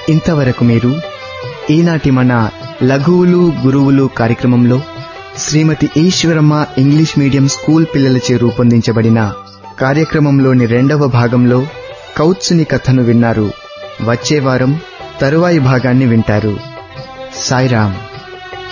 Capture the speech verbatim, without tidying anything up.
ఇంతవరకు మీరు ఈనాటి మన లఘువులు గురువులు కార్యక్రమంలో శ్రీమతి ఈశ్వరమ్మ ఇంగ్లీష్ మీడియం స్కూల్ పిల్లలచే రూపొందించబడిన కార్యక్రమంలోని రెండవ భాగంలో కౌత్సుని కథను విన్నారు. వచ్చే వారం తరువాయి భాగాన్ని వింటారు. సాయిరాం.